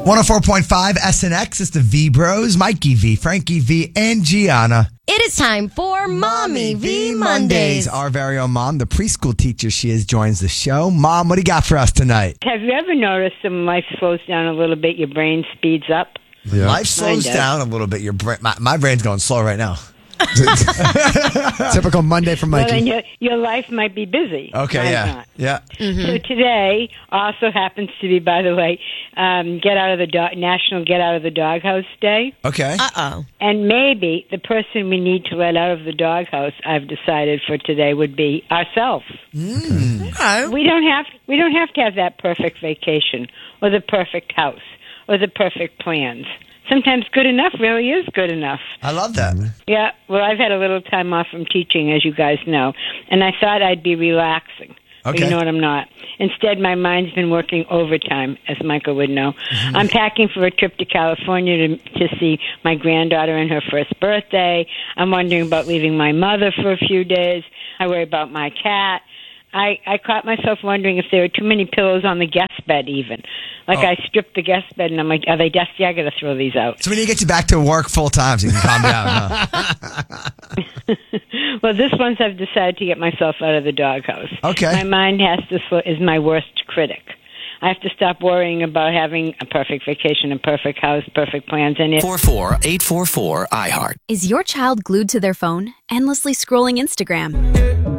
104.5 SNX. It's the V Bros, Mikey V, Frankie V, and Gianna. It is time for Mommy V Mondays. Our very own mom, the preschool teacher she is, joins the show. Mom, what do you got for us tonight? Have you ever noticed when life slows down a little bit, your brain speeds up? Yeah. Life slows down a little bit. Your brain, my brain's going slow right now. Typical Monday from Mikey. Well, then your life might be busy. Okay, Mine's yeah. not. Yeah. Mm-hmm. So today also happens to be, by the way, National Get Out of the Doghouse Day. Okay. Uh-oh. And maybe the person we need to let out of the doghouse, I've decided for today, would be ourselves. Okay. We don't have to have that perfect vacation or the perfect house or the perfect plans. Sometimes good enough really is good enough. I love that. Yeah, well, I've had a little time off from teaching, as you guys know, and I thought I'd be relaxing. But Okay. you know what, I'm not. Instead, my mind's been working overtime, as Michael would know. Mm-hmm. I'm packing for a trip to California to see my granddaughter in her first birthday. I'm wondering about leaving my mother for a few days. I worry about my cat. I caught myself wondering if there were too many pillows on the guest bed even. Like I stripped the guest bed and I'm like, are they dusty? I got to throw these out. So we need to get you back to work full time so you can calm down. Huh? Well, this once I've decided to get myself out of the doghouse. Okay. My mind is my worst critic. I have to stop worrying about having a perfect vacation, a perfect house, perfect plans, and if 44844 iHeart. Is your child glued to their phone, endlessly scrolling Instagram?